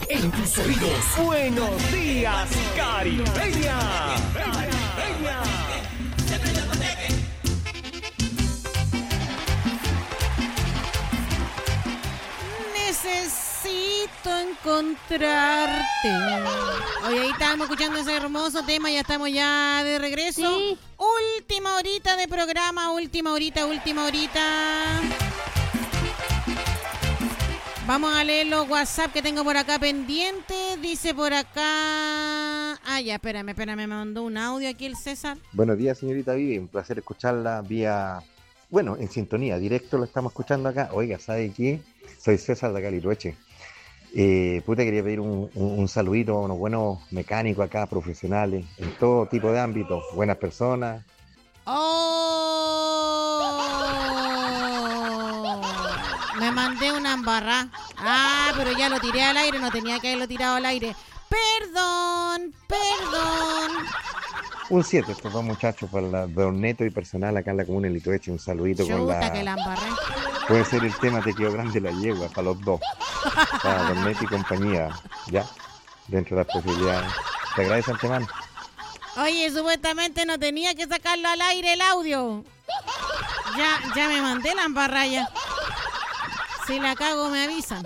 en tus oídos. Buenos días, Caribeña. Necesito encontrarte. Hoy ahí estábamos escuchando ese hermoso tema, ya estamos ya de regreso. Sí. Última horita de programa, última horita. Vamos a leer los WhatsApp que tengo por acá pendientes. Dice por acá... ya, espérame, me mandó un audio aquí el César. Buenos días, señorita Vivi, un placer escucharla vía... Bueno, en sintonía, directo lo estamos escuchando acá. Oiga, ¿sabe qué? Soy César de Calirueche. Quería pedir un saludito a unos buenos mecánicos acá, profesionales, en todo tipo de ámbitos, buenas personas. Me mandé una embarrada. Pero ya lo tiré al aire, no tenía que haberlo tirado al aire. Perdón. Un 7 estos dos muchachos para Don Neto y personal acá en la comuna de Litoeche. Un saludito con la... que la embarré. Puede ser el tema Te quedó grande la yegua para los dos. Para Don Neto y compañía. Ya, dentro de las posibilidades. Te agradezco antemano. Oye, supuestamente no tenía que sacarlo al aire el audio. Ya me mandé la embarraya. Si la cago me avisan.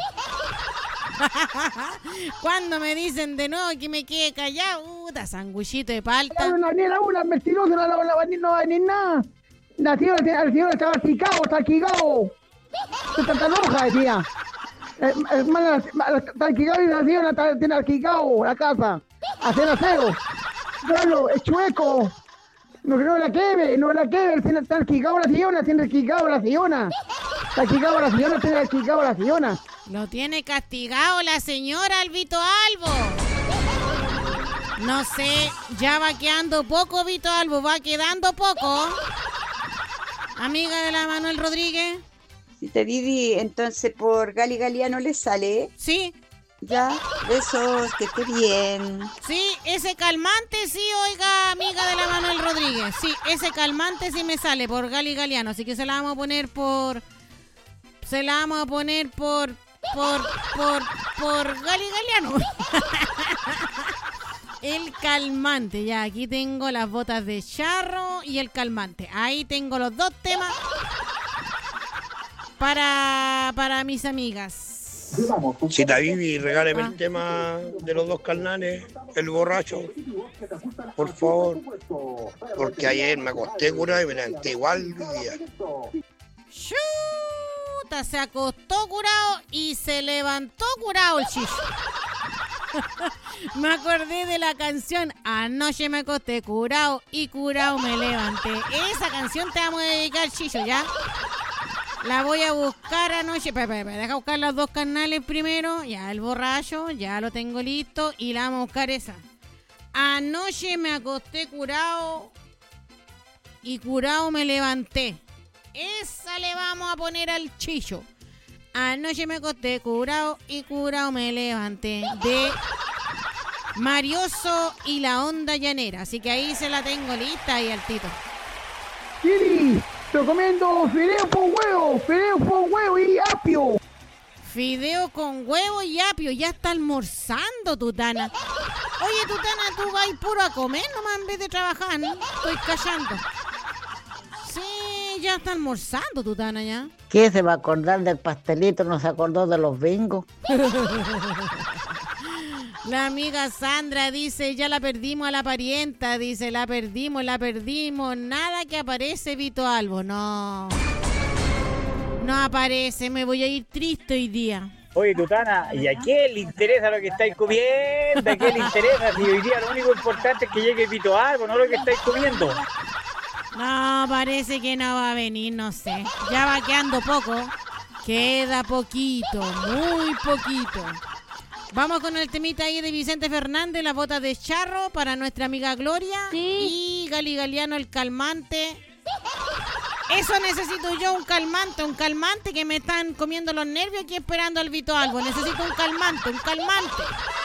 Cuando me dicen de nuevo que me quede callado, sanguchito de palta. Una mentirosa, no va a venir nada. La señora está arquicado. Está roja, decía. Está arquicado y la señora tiene arquicado la casa. Hacer aseo. Claro, es chueco. No la queme. Está arquicado la señora, tiene arquicado la señora. Tiene arquicado la señora. Lo tiene castigado la señora Vito Albo. No sé, ya va quedando poco Vito Albo, va quedando poco. Amiga de la Manuel Rodríguez. Si te Vivi, entonces por Gali Galiano le sale. Sí. Ya, besos, que esté bien. Sí, ese calmante sí, oiga, amiga de la Manuel Rodríguez. Sí, ese calmante sí me sale por Gali Galiano, así que se la vamos a poner por Gali Galiano. El calmante, ya aquí tengo las botas de charro y el calmante. Ahí tengo los dos temas para mis amigas. Si te Vivi, regáleme el tema de los dos carnales, el borracho, por favor, porque ayer me acosté curado y me levanté igual hoy día. Chuta, se acostó curado y se levantó curado el Chicho. Me acordé de la canción Anoche me acosté curado y curado me levanté. Esa canción te vamos a dedicar, Chicho, ¿ya? La voy a buscar anoche. Deja buscar los dos canales primero. Ya, el borracho, ya lo tengo listo. Y la vamos a buscar esa. Anoche me acosté curado y curado me levanté. Esa le vamos a poner al Chicho. Anoche me acosté curado y curado me levanté. De Marioso y la Onda Llanera. Así que ahí se la tengo lista y al Tito. ¡Kiri! Estoy comiendo fideo con huevo y apio. Fideo con huevo y apio. Ya está almorzando, Tutana. Oye, Tutana, tú vas puro a comer nomás en vez de trabajar, ¿no? Estoy callando. Sí, ya está almorzando, Tutana, ya. ¿Qué se va a acordar del pastelito? No se acordó de los bingos. La amiga Sandra dice, ya la perdimos a la parienta, dice, la perdimos, nada que aparece Vito Albo, no aparece, me voy a ir triste hoy día. Oye, Tutana, ¿y a quién le interesa lo que estáis comiendo? ¿A quién le interesa? Si hoy día lo único importante es que llegue Vito Albo, no lo que estáis comiendo. No, parece que no va a venir, no sé, ya va quedando poco, queda poquito, muy poquito. Vamos con el temita ahí de Vicente Fernández, las botas de charro para nuestra amiga Gloria. Sí. Y Gali Galiano, el calmante. Eso necesito yo, un calmante que me están comiendo los nervios aquí esperando al Vito Albo. Necesito un calmante.